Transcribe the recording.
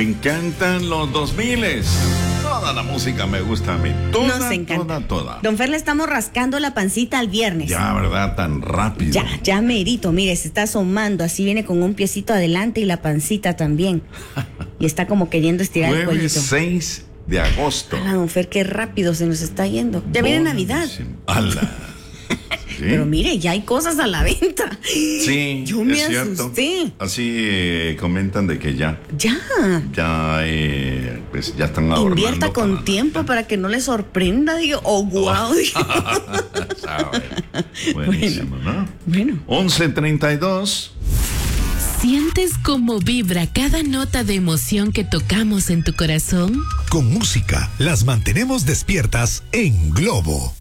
Me encantan los 2000s. Toda la música me gusta a mí. Toda, Nos encanta. toda. Don Fer, le estamos rascando la pancita al viernes. Ya, ¿verdad? Tan rápido. Ya merito. Mire, se está asomando. Así viene con un piecito adelante y la pancita también. Y está como queriendo estirar el Jueves cuellito. 6 de agosto. Ala, don Fer, qué rápido se nos está yendo. Ya viene Navidad. ¡Hala! ¿Sí? Pero mire, ya hay cosas a la venta. Sí, Yo me es cierto. asusté. Así comentan de que ya, pues ya están ahorrando. Invierta con para tiempo para que no le sorprenda. Digo, oh, wow. Buenísimo, ¿no? Bueno. 11:32. ¿Sientes cómo vibra cada nota de emoción que tocamos en tu corazón? Con música las mantenemos despiertas en Globo.